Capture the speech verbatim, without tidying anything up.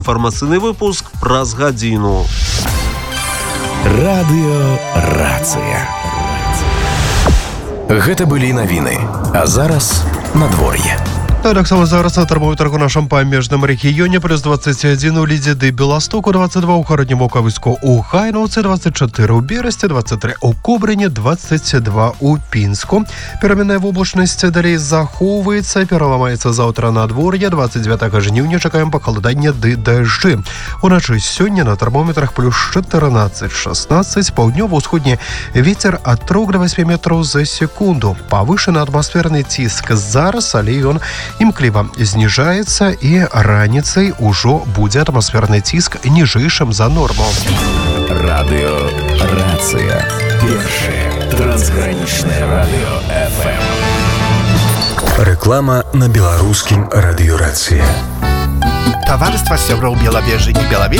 Информационный выпуск праз гадзіну. Радыёрацыя. Гэта былі навіны, а зараз надвор'е. Таксама зараз на тэрмометрах у нашым памежным рэгіёне плюс двадцать один у Лідзе ды Беластоку, двадцать два у Гароднім Окавыську, у Хайнаўцы двадцать четыре у Берасці, двадцать три у Кобрыне, двадцать два у Пінску. Пераменная воблачнасць далей захоўваецца, пераламаецца заўтра надвор'е, двадцать девятого жніўня чакаем пахаладанне ды дажджы. Уначы сёння на тэрмометрах плюс чатырнаццаць шестнаццаць, паўднёва-ўсходні вецер ад трох да восьмі метраў за секунду. Павышаны атмасферны ціск зараз, але ён імкліва зніжаецца, і раніцай ужо будзе атмасферны ціск ніжэйшым за норму. Радыёрацыя. Першае трансгранічнае радыё эф эм. Рэклама на беларускім радыёрацыі. Таварыства сяброў Белавежы і Белавежскай